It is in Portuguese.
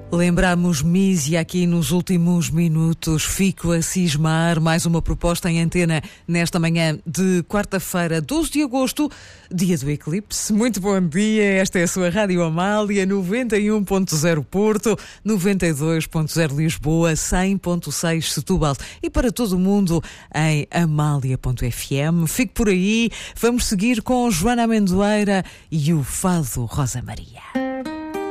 Lembramos Mísia aqui nos últimos minutos. Fico a cismar. Mais uma proposta em antena nesta manhã de quarta-feira, 12 de agosto, dia do eclipse. Muito bom dia. Esta é a sua Rádio Amália, 91.0 Porto, 92.0 Lisboa, 100.6 Setúbal e para todo o mundo em amália.fm. Fique por aí. Vamos seguir com Joana Amendoeira e o Fado Rosa Maria.